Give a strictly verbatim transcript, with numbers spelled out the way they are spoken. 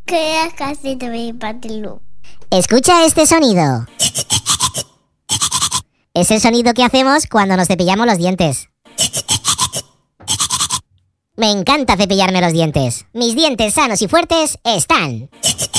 que es casi de mi patio. Escucha este sonido. Es el sonido que hacemos cuando nos cepillamos los dientes. Me encanta cepillarme los dientes. Mis dientes sanos y fuertes están.